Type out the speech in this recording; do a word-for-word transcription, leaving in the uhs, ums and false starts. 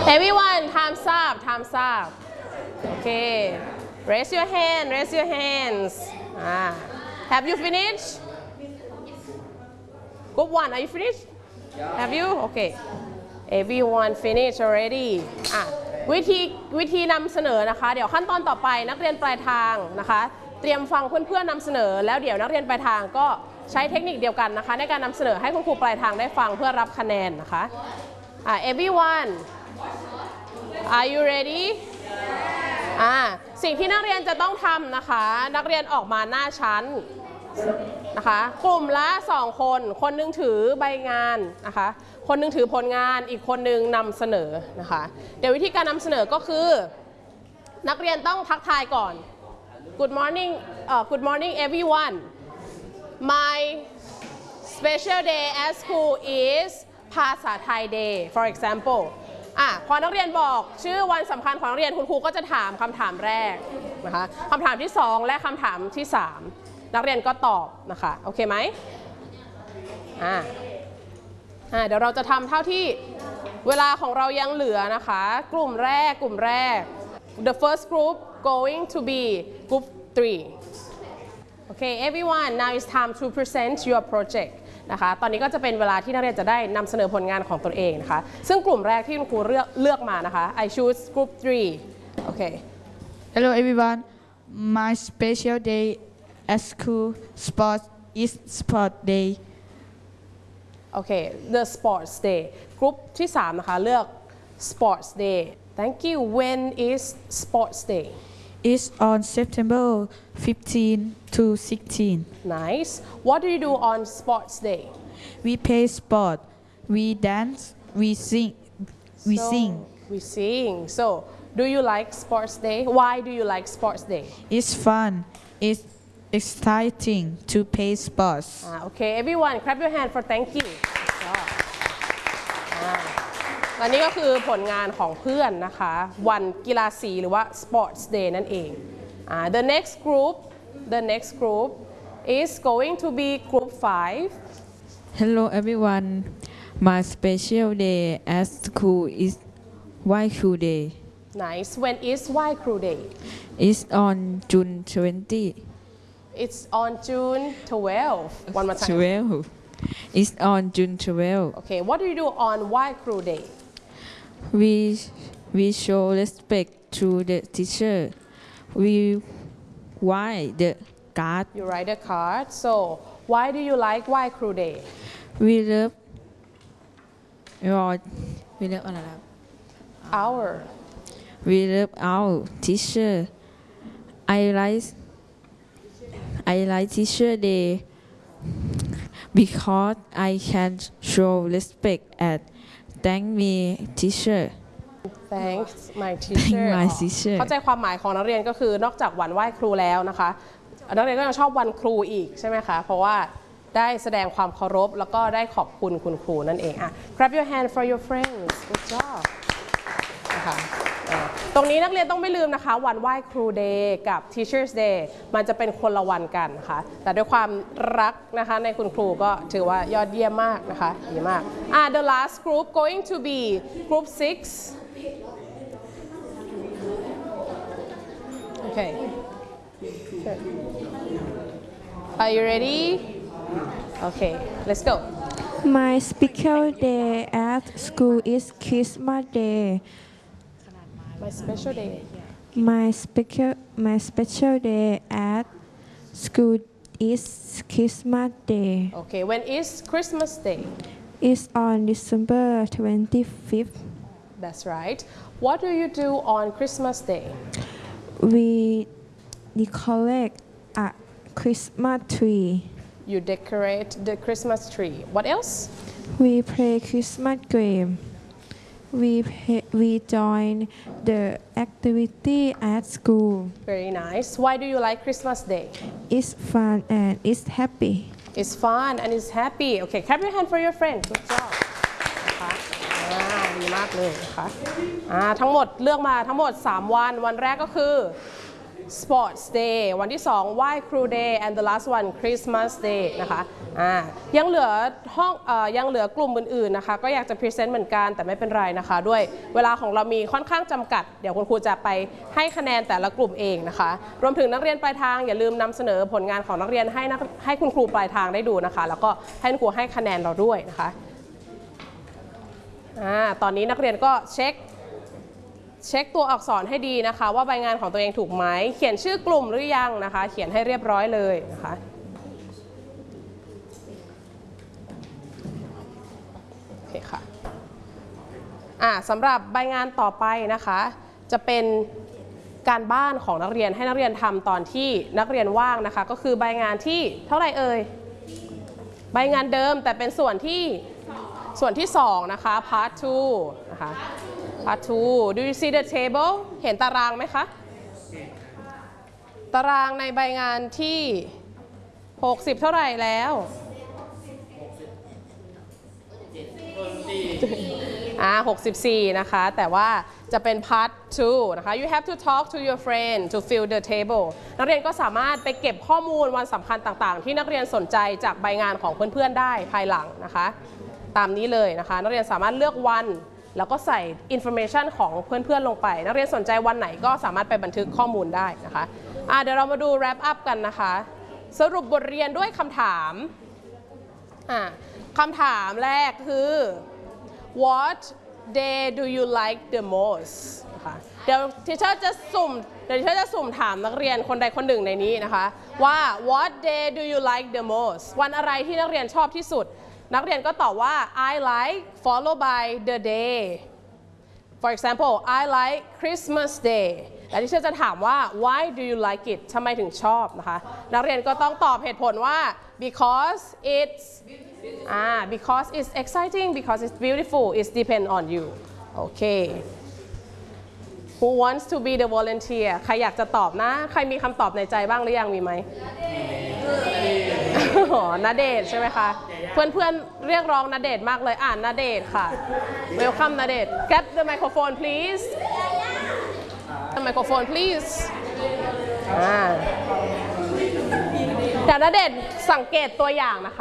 Everyone, time's up, time's up. Okay, raise your hand, raise your hands. Ah. Have you finished? Group one, are you finished? Have you? Okay. Everyone finished already. อ่ะวิธีวิธีนำเสนอนะคะเดี๋ยวขั้นตอนต่อไปนักเรียนปลายทางนะคะเตรียมฟังเพื่อนๆนำเสนอแล้วเดี๋ยวนักเรียนปลายทางก็ใช้เทคนิคเดียวกันนะคะในการนำเสนอให้คุณครูปลายทางได้ฟังเพื่อรับคะแนนนะคะอ่ะ everyone are you ready อ่าสิ่งที่นักเรียนจะต้องทำนะคะนักเรียนออกมาหน้าชั้นนะคะกลุ่มละสองคนคนนึงถือใบงานนะคะคนนึงถือผลงานอีกคนนึงนำเสนอนะคะเดี๋ยววิธีการนำเสนอก็คือนักเรียนต้องทักทายก่อน Good morning uh, Good morning everyone My special day at school is ภาษาไทย day for example อ่ะพอนักเรียนบอกชื่อวันสำคัญของนักเรียนคุณครูก็จะถามคำถามแรกนะคะคำถามที่สองและคำถามที่สามนักเรียนก็ตอบนะคะโอเคไหมอ่าอ่าเดี๋ยวเราจะทำเท่าที่เวลาของเรายังเหลือนะคะกลุ่มแรกกลุ่มแรก the first group going to be group three okay everyone now it's time to present your project นะคะตอนนี้ก็จะเป็นเวลาที่นักเรียนจะได้นำเสนอผลงานของตนเองนะคะซึ่งกลุ่มแรกที่คุณครูเลือกเลือกมานะคะ I choose group three okay Hello everyone my special day at school sports is sport day okay the sports day กลุ่มที่สามนะคะเลือก sports day thank you when is sports day It's on September fifteenth to sixteenth. Nice. What do you do on sports day? We play sport, we dance, we sing, we so, sing. We sing. So, do you like sports day? Why do you like sports day? It's fun. It's exciting to play sports. Ah, okay, everyone, clap your hand for thank you. อันนี้ก็คือผลงานของเพื่อนนะคะวันกีฬาสีหรือว่า Sports Day นั่นเอง uh, The next group the next group is going to be group five Hello everyone my special day at school is White Crew Day Nice When is White Crew Day It's on June twentieth It's on June twelfth One more time twelfth It's on June twelfth Okay What do you do on White Crew Day We we show respect to the teacher. We write the card. You write a card. So why do you like White Crew Day? We love. We love our. We love our teacher. I like. I like teacher day because I can show respect at. Thank me teacher Thanks my teacher Thank my teacher เข้าใจความหมายของนักเรียนก็คือนอกจากวันไหว้ครูแล้วนะคะนักเรียนก็ยังชอบวันครูอีกใช่ไหมคะเพราะว่าได้แสดงความเคารพแล้วก็ได้ขอบคุณคุณครูนั่นเองอ่ะ Grab your hand for your friends Good job นะคะตรงนี้นักเรียนต้องไม่ลืมนะคะวันไหว้ครู Day กับ Teachers Day มันจะเป็นคนละวันกันนะคะแต่ด้วยความรักนะคะในคุณครูก็ถือว่ายอดเยี่ยมมากนะคะดีมากอ่ะ The last group going to be group six Okay Are you ready Okay let's go My special day at school is Christmas Day My special day. My special my special day at school is Christmas Day. Okay, when is Christmas Day? It's on December twenty-fifth. That's right. What do you do on Christmas Day? We decorate a Christmas tree. You decorate the Christmas tree. What else? We play Christmas game. We pay, we join the activity at school. Very nice. Why do you like Christmas Day? It's fun and it's happy. It's fun and it's happy. Okay, clap your hand for your friend. Good job. นะคะอ่าดีมากเลยนะคะอ่าทั้งหมดเลือกมาทั้งหมดสามวันวันแรกก็คือ Sports Day วันที่สองไหว้ครู Day and the last one Christmas Day นะคะอ่ายังเหลือห้องเอ่อยังเหลือกลุ่มอื่นๆนะคะก็อยากจะพรีเซนต์เหมือนกันแต่ไม่เป็นไรนะคะด้วยเวลาของเรามีค่อนข้างจำกัดเดี๋ยวคุณครูจะไปให้คะแนนแต่ละกลุ่มเองนะคะรวมถึงนักเรียนปลายทางอย่าลืมนำเสนอผลงานของนักเรียนให้นักให้คุณครูปลายทางได้ดูนะคะแล้วก็ให้คุณครูให้คะแนนเราด้วยนะคะอ่าตอนนี้นักเรียนก็เช็คเช็คตัวอักษรให้ดีนะคะว่าใบงานของตัวเองถูกไหมเขียนชื่อกลุ่มหรือยังนะคะเขียนให้เรียบร้อยเลยนะคะโอเคค่ะอ่าสำหรับใบงานต่อไปนะคะจะเป็นการบ้านของนักเรียนให้นักเรียนทำตอนที่นักเรียนว่างนะคะก็คือใบงานที่เท่าไหร่เอ่ยใบงานเดิมแต่เป็นส่วนที่ส่วนที่สองนะคะ part two นะคะ part two do you see the table เห็นตารางไหมคะตารางในใบงานที่หกสิบเท่าไหร่แล้วอ่าหกสิบสี่นะคะแต่ว่าจะเป็น part two นะคะ you have to talk to your friend to fill the table นักเรียนก็สามารถไปเก็บข้อมูลวันสำคัญต่างๆที่นักเรียนสนใจจากใบงานของเพื่อนๆได้ภายหลังนะคะตามนี้เลยนะคะนักเรียนสามารถเลือกวันแล้วก็ใส่ information ของเพื่อนๆลงไปนักเรียนสนใจวันไหนก็สามารถไปบันทึกข้อมูลได้นะคะอ่าเดี๋ยวเรามาดู wrap up กันนะคะสรุปบทเรียนด้วยคำถามอ่าคำถามแรกคือ what day do you like the most นะคะเดี๋ยวทีเชอร์จะสุ่มเดี๋ยวทีเชอร์จะสุ่มถามนักเรียนคนใดคนหนึ่งในนี้นะคะว่า what day do you like the most วันอะไรที่นักเรียนชอบที่สุดนักเรียนก็ตอบว่า I like followed by the day for example I like Christmas Day และที่เชอร์จะถามว่า why do you like it ทำไมถึงชอบนะคะนักเรียนก็ต้องตอบเหตุผลว่า because it'sอ่า because it's exciting because it's beautiful it depends on you โอเค who wants to be the volunteer ใครอยากจะตอบนะใครมีคำตอบในใจบ้างหรือยังมีไหมอ๋อณเดชน์ใช่ไหมคะเพื่อนๆเรียกร้องณเดชน์มากเลยอ่านณเดชน์ค่ะ welcome ณเดชน์ get the microphone please the microphone please อ่าแต่ณเดชน์สังเกตตัวอย่างนะคะ